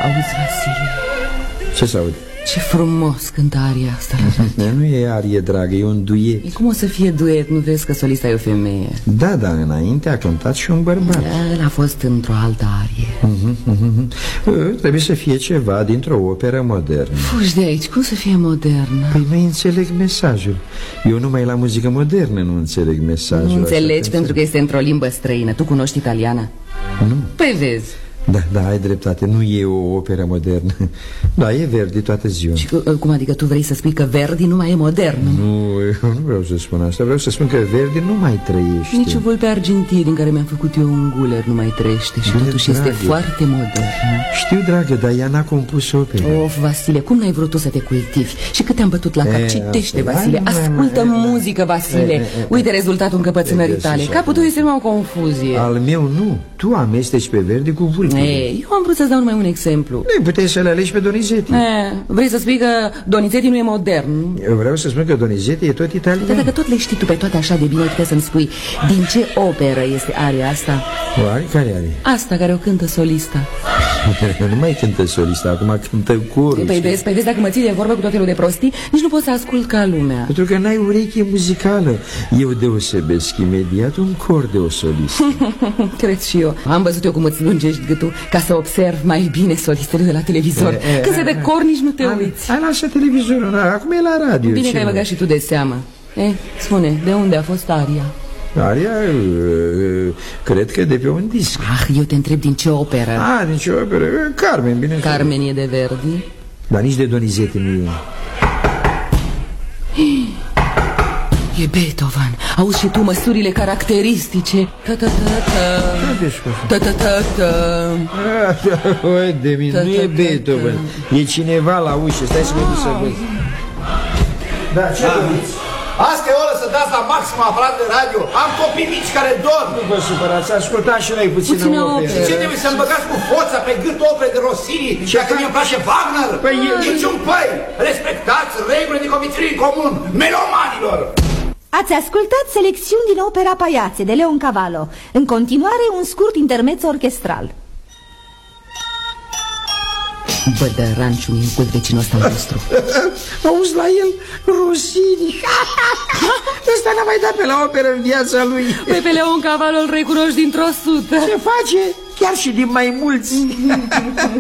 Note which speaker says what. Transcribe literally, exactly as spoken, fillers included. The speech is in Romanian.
Speaker 1: Auzi, Vasile?
Speaker 2: Ce să aud?
Speaker 1: Ce frumos cântă aria asta la radio.
Speaker 2: Nu e arie, dragă, e un duet.
Speaker 1: E cum o să fie duet? Nu vezi că solista e o femeie?
Speaker 2: Da, da, înainte a cântat și un bărbat.
Speaker 1: El a fost într-o altă arie.
Speaker 2: uh-huh, uh-huh. Trebuie să fie ceva dintr-o operă modernă.
Speaker 1: Fugi de aici, cum să fie modernă?
Speaker 2: Păi nu înțeleg mesajul. Eu numai la muzică modernă nu înțeleg mesajul.
Speaker 1: Nu înțelegi
Speaker 2: așa,
Speaker 1: pentru că este într-o limbă străină. Tu cunoști italiana?
Speaker 2: Nu.
Speaker 1: Păi vezi.
Speaker 2: Da, da, ai dreptate, nu e o operă modernă. Da, e Verdi toată ziua.
Speaker 1: Și cum adică tu vrei să spui că Verdi nu mai e modern?
Speaker 2: Nu, eu nu vreau să spun asta. Vreau să spun că Verdi nu mai trăiește.
Speaker 1: Nici o Volpe Argentie din care mi-am făcut eu un guler nu mai trăiește. Și
Speaker 2: Bine,
Speaker 1: totuși
Speaker 2: dragă,
Speaker 1: este foarte modernă.
Speaker 2: Știu, dragă, dar ea n-a compus opera.
Speaker 1: Of, Vasile, cum n-ai vrut tu să te cultivi? Și cât te-am bătut la cap?
Speaker 2: E,
Speaker 1: Citește,
Speaker 2: asta,
Speaker 1: Vasile,
Speaker 2: hai, mai,
Speaker 1: ascultă
Speaker 2: mai,
Speaker 1: muzică, Vasile.
Speaker 2: e, e, e,
Speaker 1: Uite rezultatul încăpățânării
Speaker 2: e,
Speaker 1: tale.
Speaker 2: e,
Speaker 1: Capul tău este numai o confuzie.
Speaker 2: Al meu nu. Tu amesteci pe Verdi cu vulpele.
Speaker 1: Ei, eu am vrut să-ți dau numai un exemplu.
Speaker 2: Nu puteai să le alegi pe Donizetti.
Speaker 1: E, vrei să spui că Donizetti nu e modern?
Speaker 2: Eu vreau să spun că Donizetti e tot italian.
Speaker 1: Dar dacă tot le știi tu pe toate așa de bine, puteai să-mi spui din ce operă este aria asta?
Speaker 2: Oare care are?
Speaker 1: Asta care o cântă solista.
Speaker 2: Nu mai cântă solista, acum cântă corul.
Speaker 1: Păi vezi, păi vezi, dacă mă ții de vorbă cu tot felul de prostii, nici nu poți să ascult ca lumea.
Speaker 2: Pentru că n-ai ureche muzicală. Eu deosebesc imediat un cor de o solistă.
Speaker 1: Cred și eu. Am văzut eu cum îți lungești gâtul ca să observ mai bine solistele de la televizor.
Speaker 2: E, e,
Speaker 1: Când se dă cor, nici nu te
Speaker 2: hai,
Speaker 1: uiți.
Speaker 2: Hai, lasă televizorul, acum e la radio.
Speaker 1: Bine că ai băgat și tu de seamă. E, spune, de unde a fost aria?
Speaker 2: Aria, cred că de pe un disc.
Speaker 1: Ah, eu te întreb din ce operă.
Speaker 2: Ah, din ce operă? Carmen, bine.
Speaker 1: Carmen e de Verdi.
Speaker 2: Dar nici de Donizetti nu e.
Speaker 1: E Beethoven. Auzi și tu măsurile caracteristice. Ta-ta-ta-ta.
Speaker 2: Oi, de mine, nu e Beethoven. E cineva la ușă. Stai să mă duc să văd. Da, ce doriți?
Speaker 3: Asta e oră să dați la maxim aparat de radio. Am copii mici care dorm.
Speaker 2: Nu vă supărați, ascultați și noi puțină
Speaker 1: Puțină
Speaker 2: operă.
Speaker 1: operă.
Speaker 3: Ce trebuie să-mi băgați cu foța pe gât opere de Rossini? Și dacă mi-e place Wagner?
Speaker 2: Păi e...
Speaker 3: Niciun păi! Respectați regulile de comitere în comun, melomanilor!
Speaker 4: Ați ascultat selecțiuni din opera Paiațe de Leon Cavallo. În continuare, un scurt intermezzo orchestral.
Speaker 1: Bă, dă ranciu mincul vecinul ăsta al nostru.
Speaker 2: Auzi la el, Rossini. Ăsta n-a mai dat pe la operă în viața lui.
Speaker 1: Păi pe Leon Cavallo îl recunoști dintr-o sută.
Speaker 2: Se face chiar și din mai mulți.